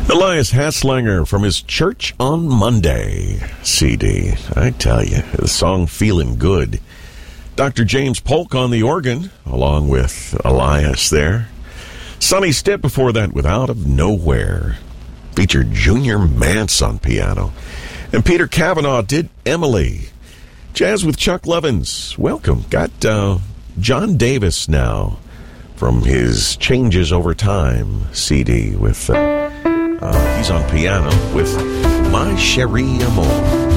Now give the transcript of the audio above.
Elias Haslanger from his Church on Monday CD. I tell you, the song Feeling Good. Dr. James Polk on the organ, along with Elias there. Sonny Stitt before that with Out of Nowhere. Featured Junior Mance on piano. And Peter Cavanaugh did Emily. Jazz with Chuck Lovins. Welcome. Got John Davis now from his Changes Over Time CD with... he's on piano with My Cherie Amour.